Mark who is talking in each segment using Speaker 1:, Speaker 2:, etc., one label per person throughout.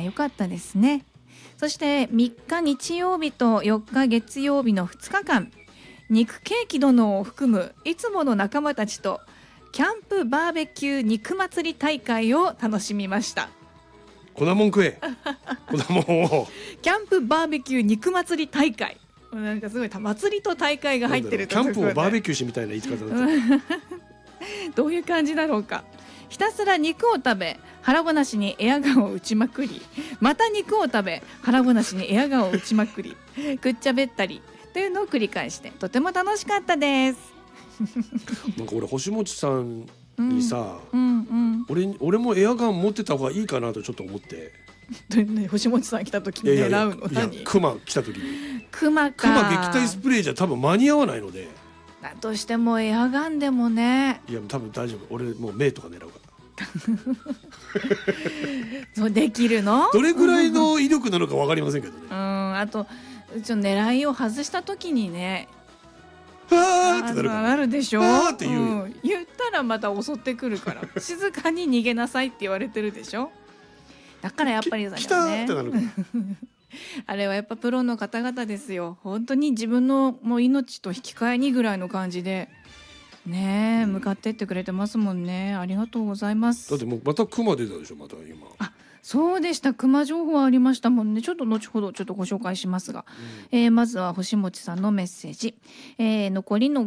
Speaker 1: 良かったですね。そして3日日曜日と4日月曜日の2日間、肉ケーキ殿を含むいつもの仲間たちとキャンプバーベキュー肉祭り大会を楽しみました。
Speaker 2: 粉もん食え粉もんを
Speaker 1: キャンプバーベキュー肉祭り大会、なんかすごい祭りと大会が入ってる
Speaker 2: キャンプをバーベキューしみたいな言い方だった
Speaker 1: どういう感じだろうか。ひたすら肉を食べ腹ごなしにエアガンを打ちまくり、また肉を食べ腹ごなしにエアガンを打ちまくりくっちゃべったりというのを繰り返してとても楽しかったです。
Speaker 2: なんか俺星もちさんにさ、
Speaker 1: うんうん、
Speaker 2: 俺もエアガン持ってた方がいいかなとちょっと思って。
Speaker 1: 星もちさん来た時に狙うの？何？
Speaker 2: クマ来た時に
Speaker 1: クマ
Speaker 2: 撃退スプレーじゃ多分間に合わないので、
Speaker 1: だとしてもエアガンでもね、
Speaker 2: いや多分大丈夫。俺もう目とか狙うから
Speaker 1: そうできるの？
Speaker 2: どれぐらいの威力なのか分かりませんけどね。
Speaker 1: あと狙いを外した時にね、
Speaker 2: あーってなる
Speaker 1: でしょ。
Speaker 2: あーって言う、
Speaker 1: 言ったらまた襲ってくるから静かに逃げなさいって言われてるでしょ。だからやっぱり
Speaker 2: 来たーってなるから
Speaker 1: あれはやっぱプロの方々ですよ。本当に自分のもう命と引き換えにぐらいの感じでね向かってってくれてますもんね。ありがとうございます。
Speaker 2: だってもうまたクマ出たでしょ。また今
Speaker 1: そうでした。クマ情報ありましたもんね。ちょっと後ほどちょっとご紹介しますが、まずは星もちさんのメッセージ、残りの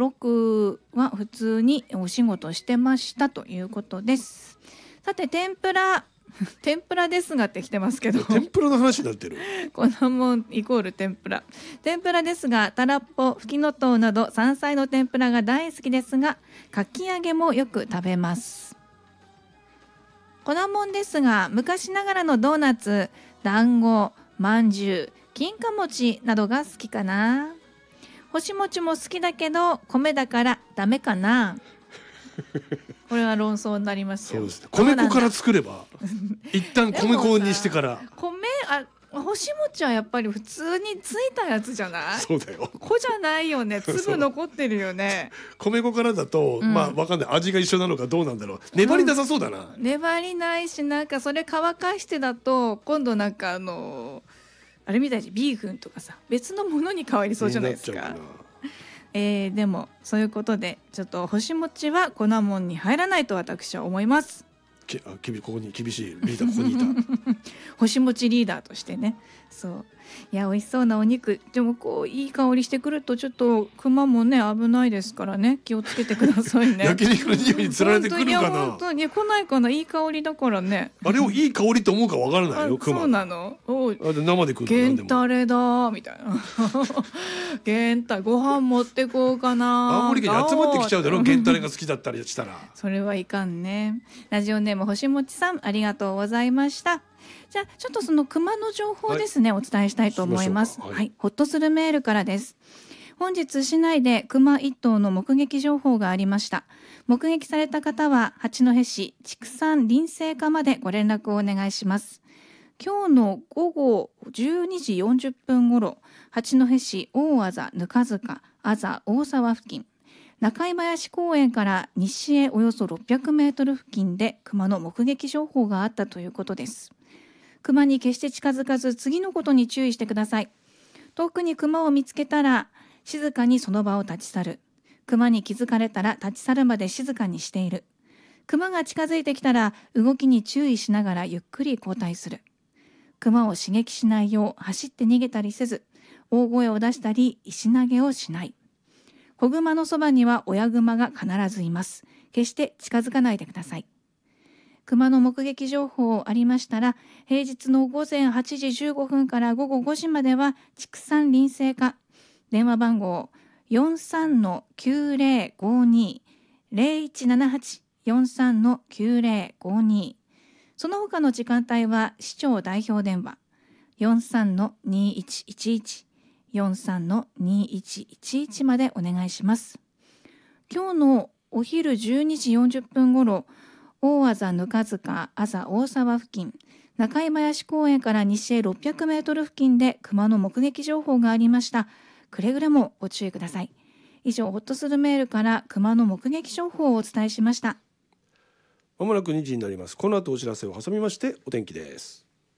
Speaker 1: 5、6は普通にお仕事してましたということです。さて天ぷらですがって来てますけど、
Speaker 2: 天ぷらの話になってる。
Speaker 1: 粉もんイコール天ぷらですが、たらっぽ、ふきのとうなど山菜の天ぷらが大好きですが、かき揚げもよく食べます。粉もんですが、昔ながらのドーナツ、団子、まんじゅう、金貨餅などが好きかな。干し餅も好きだけど米だからダメかな。これは論争になりますよ。
Speaker 2: そうですね。米粉から作れば一旦米粉にしてから
Speaker 1: 干し餅はやっぱり普通についたやつじゃない？
Speaker 2: そうだよ。
Speaker 1: 粉じゃないよね。粒残ってるよね。
Speaker 2: 米粉からだと、まあわかんない。味が一緒なのかどうなんだろう。粘りなさそうだな。
Speaker 1: 粘りないし、なんかそれ乾かしてだと今度なんかあれみたいにビーフンとかさ別のものに変わりそうじゃないですか。でもそういうことでちょっと干し餅は粉もんに入らないと私は思います。
Speaker 2: ここに厳しいリーダーここにいた
Speaker 1: 干し餅リーダーとしてね。そういや美味しそうなお肉でもこういい香りしてくるとちょっとクマもね危ないですからね、気をつけてくださいね。
Speaker 2: 焼肉の匂いにつられてくるかな。
Speaker 1: 本当に来ないかな。いい香りだからね。
Speaker 2: あれをいい香りと思うかわからないよクマ。
Speaker 1: そうなの。
Speaker 2: 生で食うの。
Speaker 1: ゲンタレだみたいな。ゲンタご飯持ってこうかな。
Speaker 2: 青森県に集まってきちゃうだろ。ゲンタレが好きだったりしたら。
Speaker 1: それはいかんね。ラジオネーム星もちさんありがとうございました。じゃあちょっとその熊の情報ですね、お伝えしたいと思います。はい、ほっとするメールからです。本日市内で熊一頭の目撃情報がありました。目撃された方は八戸市畜産林生課までご連絡をお願いします。今日の午後12時40分ごろ、八戸市大字ぬか塚あざ大沢付近、中井林公園から西へおよそ600メートル付近で熊の目撃情報があったということです。熊に決して近づかず次のことに注意してください。遠くに熊を見つけたら静かにその場を立ち去る。熊に気づかれたら立ち去るまで静かにしている。熊が近づいてきたら動きに注意しながらゆっくり後退する。熊を刺激しないよう走って逃げたりせず、大声を出したり石投げをしない。子熊のそばには親熊が必ずいます。決して近づかないでください。熊の目撃情報ありましたら、平日の午前8時15分から午後5時までは畜産林生課、電話番号 43-9052 0178-43-9052、その他の時間帯は市長代表電話 43-2111 43-2111 までお願いします。今日のお昼12時40分ごろ、大字ぬか塚あざ大沢付近、中井林公園から西へ600メートル付近で熊の目撃情報がありました。くれぐれもご注意ください。以上、ホッとするメールから熊の目撃情報をお伝えしました。
Speaker 2: まもなく2時になります。この後お知らせを挟みましてお天気です。